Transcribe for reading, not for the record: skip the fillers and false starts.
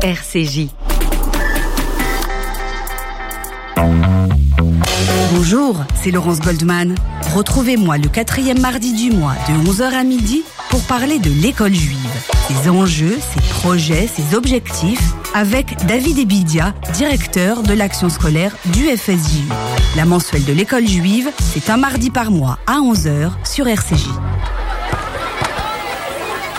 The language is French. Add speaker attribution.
Speaker 1: RCJ. Bonjour, c'est Laurence Goldman. Retrouvez-moi le 4e mardi du mois de 11h à midi pour parler de l'école juive, ses enjeux, ses projets, ses objectifs, avec David Ebidia, directeur de l'action scolaire du FSJU. La mensuelle de l'école juive, c'est un mardi par mois à 11h sur RCJ.